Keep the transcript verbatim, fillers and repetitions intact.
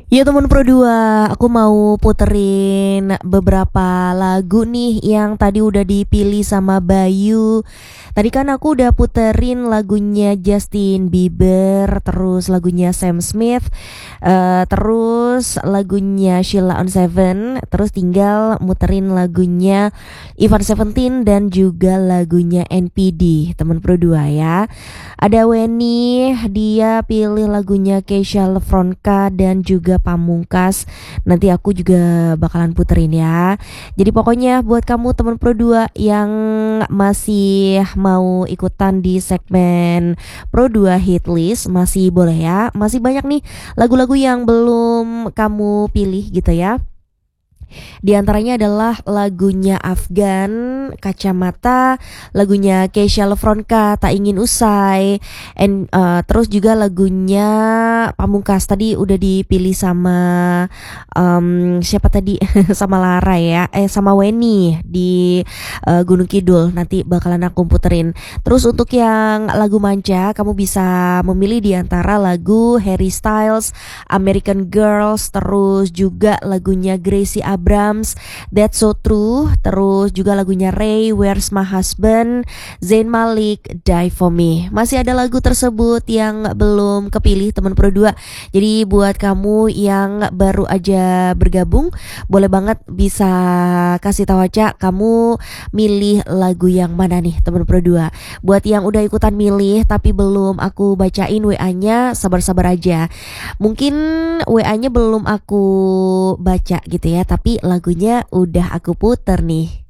Ya teman Pro dua, aku mau puterin beberapa lagu nih yang tadi udah dipilih sama Bayu. Tadi kan aku udah puterin lagunya Justin Bieber, terus lagunya Sam Smith, eh, terus lagunya Sheila on Seven, terus tinggal muterin lagunya Ivan Seventeen dan juga lagunya N P D, teman Pro dua ya. Ada Weni, dia pilih lagunya Keisha Lefronka dan juga Pamungkas. Nanti aku juga bakalan puterin ya. Jadi pokoknya buat kamu teman Pro dua yang masih mau ikutan di segmen Pro dua Hit List, masih boleh ya. Masih banyak nih lagu-lagu yang belum kamu pilih gitu ya. Di antaranya adalah lagunya Afgan, Kacamata, lagunya Keisha Lefronka, Tak Ingin Usai, and uh, terus juga lagunya Pamungkas tadi udah dipilih sama um, siapa tadi sama Lara ya, eh sama Weni di uh, Gunung Kidul. Nanti bakalan aku puterin. Terus untuk yang lagu manca, kamu bisa memilih di antara lagu Harry Styles, American Girls, terus juga lagunya Gracie Abrams, That's So True, terus juga lagunya Ray, Where's My Husband, Zayn Malik, Die For Me. Masih ada lagu tersebut yang belum kepilih teman Pro dua. Jadi buat kamu yang baru aja bergabung, boleh banget bisa kasih tahu aja kamu milih lagu yang mana nih teman Pro dua. Buat yang udah ikutan milih tapi belum aku bacain W A-nya, sabar-sabar aja. Mungkin W A-nya belum aku baca gitu ya, tapi lagunya udah aku puter nih.